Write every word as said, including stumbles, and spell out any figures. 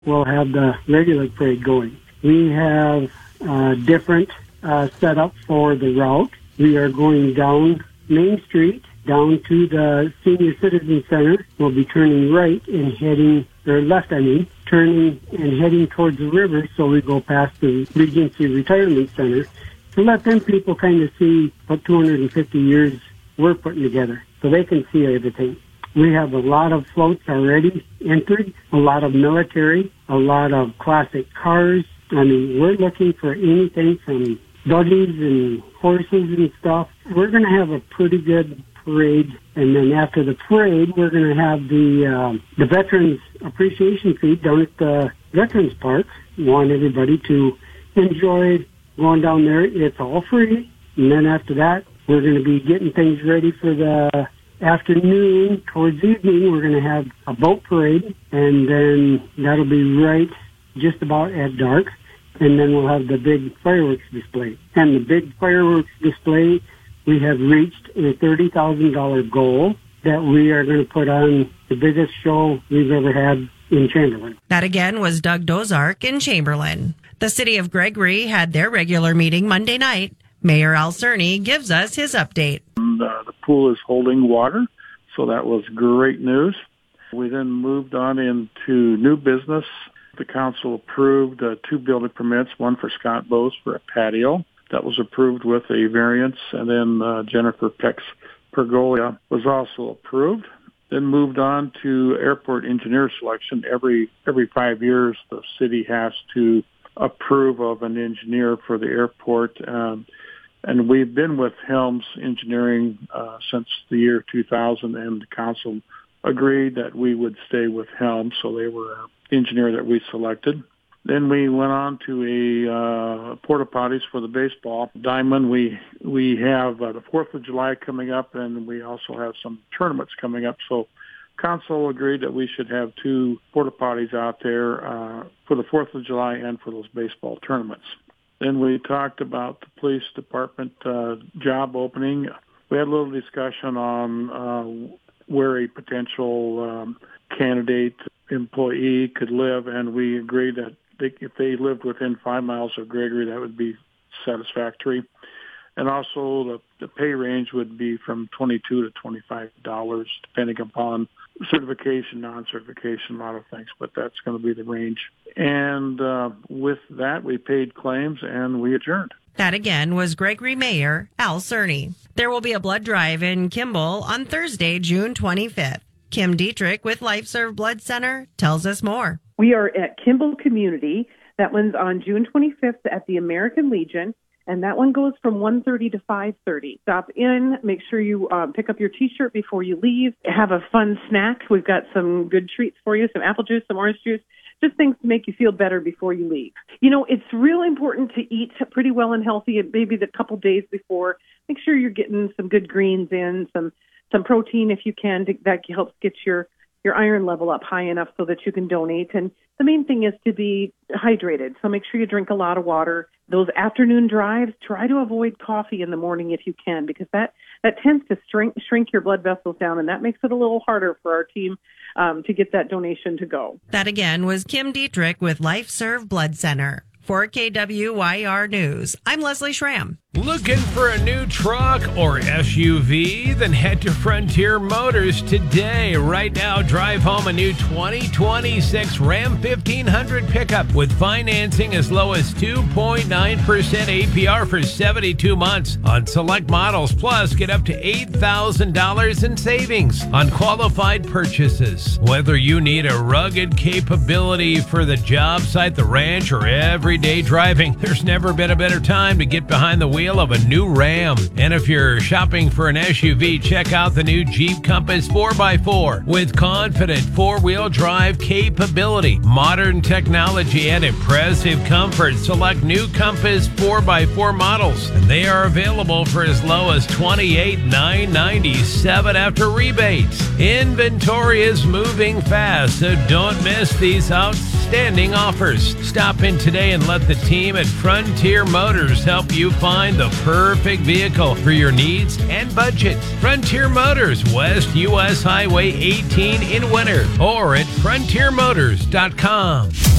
we'll have the regular parade going. We have uh, different uh, setup for the route. We are going down Main Street, down to the Senior Citizen Center. We'll be turning right and heading, or left, I mean, turning and heading towards the river, so we go past the Regency Retirement Center to let them people kind of see what two hundred fifty years we're putting together, so they can see everything. We have a lot of floats already entered, a lot of military, a lot of classic cars. I mean, we're looking for anything from buggies and horses and stuff. We're going to have a pretty good parade, and then after the parade, we're going to have the uh, the Veterans Appreciation Feed down at the Veterans Park. We want everybody to enjoy going down there. It's all free, and then after that, we're going to be getting things ready for the afternoon. Towards evening, we're going to have a boat parade, and then that'll be right just about at dark, and then we'll have the big fireworks display. And the big fireworks display, we have reached a thirty thousand dollars goal that we are going to put on the biggest show we've ever had in Chamberlain. That again was Doug Dozark in Chamberlain. The city of Gregory had their regular meeting Monday night. Mayor Al Cerny gives us his update. And, uh, the pool is holding water, so that was great news. We then moved on into new business. The council approved uh, two building permits, one for Scott Bose for a patio. That was approved with a variance, and then uh, Jennifer Peck's pergola was also approved. Then moved on to airport engineer selection. Every every five years, the city has to approve of an engineer for the airport. Um, and we've been with Helms Engineering uh, since the year two thousand, and the council agreed that we would stay with Helms, so they were our engineer that we selected. Then we went on to a uh, porta potties for the baseball diamond. We we have uh, the Fourth of July coming up, and we also have some tournaments coming up. So council agreed that we should have two porta potties out there uh, for the Fourth of July and for those baseball tournaments. Then we talked about the police department uh, job opening. We had a little discussion on uh, where a potential um, candidate employee could live, and we agreed that they, if they lived within five miles of Gregory, that would be satisfactory. And also the, the pay range would be from twenty-two to twenty-five dollars, depending upon certification, non-certification, a lot of things, but that's going to be the range. And uh, with that, we paid claims and we adjourned. That again was Gregory Mayor Al Cerny. There will be a blood drive in Kimball on Thursday, June twenty-fifth. Kim Dietrich with LifeServe Blood Center tells us more. We are at Kimball Community. That one's on June twenty-fifth at the American Legion, and that one goes from one thirty to five thirty. Stop in, make sure you um, pick up your T-shirt before you leave. Have a fun snack. We've got some good treats for you, some apple juice, some orange juice, just things to make you feel better before you leave. You know, it's real important to eat pretty well and healthy, maybe the couple days before. Make sure you're getting some good greens in, some some protein if you can. To, that helps get your, your iron level up high enough so that you can donate. And the main thing is to be hydrated. So make sure you drink a lot of water. Those afternoon drives, try to avoid coffee in the morning if you can, because that, that tends to shrink, shrink your blood vessels down, and that makes it a little harder for our team um, to get that donation to go. That again was Kim Dietrich with LifeServe Blood Center. For K W Y R News, I'm Leslie Schramm. Looking for a new truck or S U V? Then head to Frontier Motors today. Right now, drive home a new twenty twenty-six Ram fifteen hundred pickup with financing as low as two point nine percent A P R for seventy-two months on select models. Plus, get up to eight thousand dollars in savings on qualified purchases. Whether you need a rugged capability for the job site, the ranch, or everyday driving, there's never been a better time to get behind the wheel of a new Ram. And if you're shopping for an S U V, check out the new Jeep Compass four by four with confident four-wheel drive capability, modern technology, and impressive comfort. Select new Compass four by four models, and they are available for as low as twenty-eight thousand nine hundred ninety-seven dollars after rebates. Inventory is moving fast, so don't miss these outstanding offers. Stop in today and let the team at Frontier Motors help you find find the perfect vehicle for your needs and budget. Frontier Motors, West U S Highway eighteen in Winter, or at frontier motors dot com.